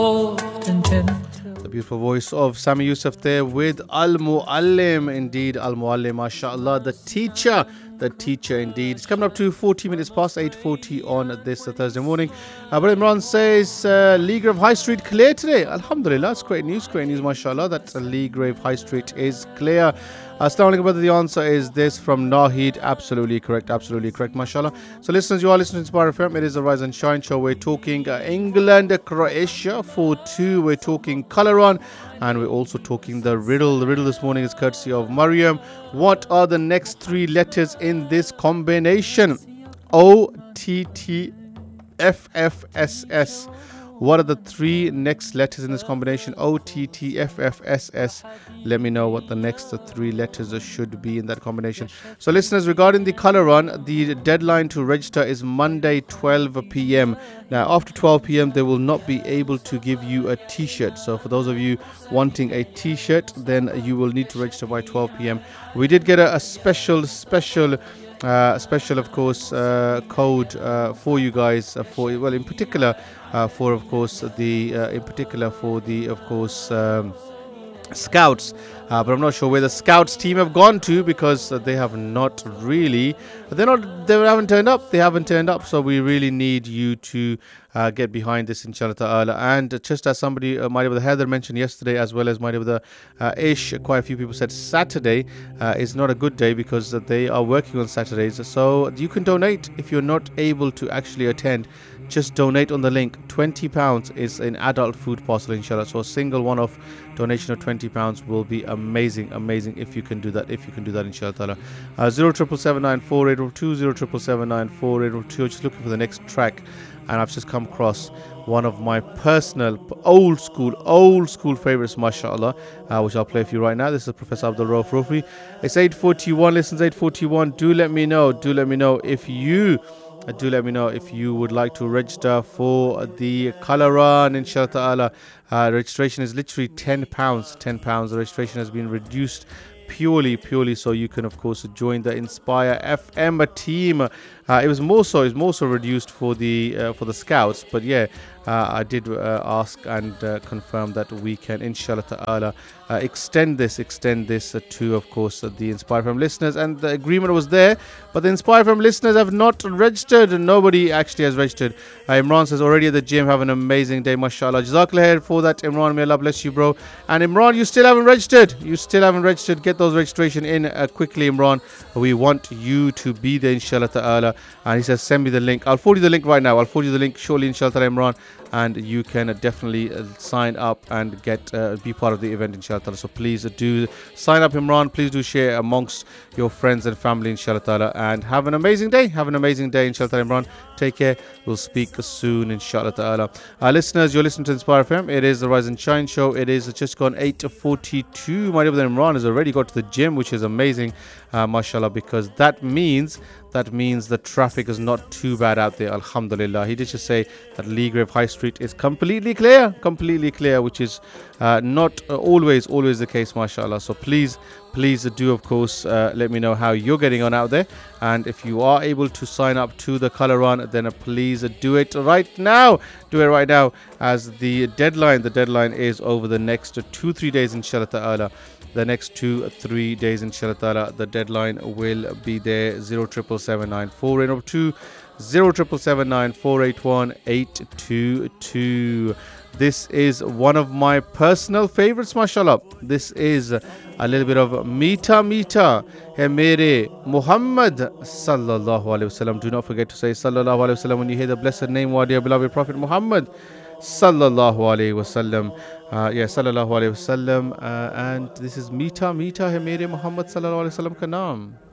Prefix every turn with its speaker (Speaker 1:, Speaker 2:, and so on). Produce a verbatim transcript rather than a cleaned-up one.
Speaker 1: The beautiful voice of Sami Yusuf there with Al Muallim. Indeed, Al Muallim, mashallah, the teacher. The teacher indeed. It's coming up to forty minutes past eight forty on this uh, Thursday morning. Uh, but Imran says uh, Lee Grave High Street clear today. Alhamdulillah, it's great news, great news, mashallah. That uh, Lee Grave High Street is clear. Uh, Assalamu alaikum, brother. The answer is this from Nahid. Absolutely correct, absolutely correct, mashallah. So listeners, you are listening to Inspire F M. It is a Rise and Shine show. We're talking uh, England, Croatia four two. We're talking colour on. And we're also talking the riddle. The riddle this morning is courtesy of Mariam. What are the next three letters in this combination? O T T F F S S. What are the three next letters in this combination? O T T F F S S. Let me know what the next three letters should be in that combination. So listeners, regarding the colour run, the deadline to register is Monday twelve p m. Now after twelve p m they will not be able to give you a t-shirt. So for those of you wanting a t-shirt, then you will need to register by twelve p m. We did get a, a special, special Uh, special, of course, uh, code uh, for you guys. Uh, for well, in particular, uh, for of course the uh, in particular for the of course um, Scouts. Uh, but I'm not sure where the Scouts team have gone to because uh, they have not really. They're not. They haven't turned up. They haven't turned up. So we really need you to uh, get behind this, inshallah ta'ala. And uh, just as somebody, uh, my brother Heather mentioned yesterday, as well as my brother uh, Ish, quite a few people said Saturday uh, is not a good day because uh, they are working on Saturdays. So you can donate if you're not able to actually attend. Just donate on the link. twenty pounds is an adult food parcel, inshallah. So a single one-off donation of twenty pounds will be amazing, amazing if you can do that. If you can do that, inshallah ta'ala. Uh, zero triple seven nine four eight zero two zero triple seven nine four eight zero two. Just looking for the next track, and I've just come across one of my personal old school, old school favorites, mashallah, uh, which I'll play for you right now. This is Professor Abdul Rauf Rufi. It's eight forty-one. Listens eight forty-one. Do let me know. Do let me know if you. Uh, do let me know if you would like to register for the colour run, inshallah ta'ala. Uh, registration is literally ten pounds. ten pounds. The registration has been reduced purely, purely so you can, of course, join the Inspire F M team. Uh, it was more so, it was more so reduced for the uh, for the Scouts, but yeah, uh, I did uh, ask and uh, confirm that we can, inshallah ta'ala, uh, extend this, extend this uh, to, of course, uh, the Inspire F M listeners, and the agreement was there, but the Inspire F M listeners have not registered, and nobody actually has registered. Uh, Imran says, already at the gym, have an amazing day, mashallah. Jazakallah khair for that, Imran, may Allah bless you, bro. And Imran, you still haven't registered, you still haven't registered, get those registration in uh, quickly, Imran. We want you to be there, inshallah ta'ala. And he says, send me the link. I'll forward you the link right now. I'll forward you the link shortly, inshallah ta'ala, Imran. And you can uh, definitely uh, sign up and get uh, be part of the event, inshallah ta'ala. So please uh, do sign up, Imran. Please do share amongst your friends and family, inshallah ta'ala. And have an amazing day. Have an amazing day, inshallah ta'ala, Imran. Take care. We'll speak soon, inshallah ta'ala. Uh, listeners, you're listening to Inspire F M. It is the Rise and Shine show. It is just gone eight forty-two. My brother Imran has already got to the gym, which is amazing, uh, mashallah, because that means that means the traffic is not too bad out there, alhamdulillah. He did just say that Lee Grave High Street is completely clear, completely clear, which is uh, not uh, always, always the case, mashallah. So please, please do, of course, uh, let me know how you're getting on out there. And if you are able to sign up to the colour run, then uh, please uh, do it right now. Do it right now, as the deadline, the deadline is over the next uh, two, three days, inshallah ta'ala. The next two, three days, inshallah ta'ala, the deadline will be there. Zero triple seven nine four eight zero two, zero triple seven nine four eight one eight two two. This is one of my personal favorites, mashallah. This is a little bit of Meeta Meeta Hai Mere Muhammad sallallahu alaihi wasallam. Do not forget to say sallallahu alaihi wasallam when you hear the blessed name of dear beloved Prophet Muhammad sallallahu alaihi wasallam. Uh, yeah, sallallahu alaihi wasallam. Uh, and this is Meeta Meeta Hai Mere Muhammad sallallahu alaihi wasallam ka naam.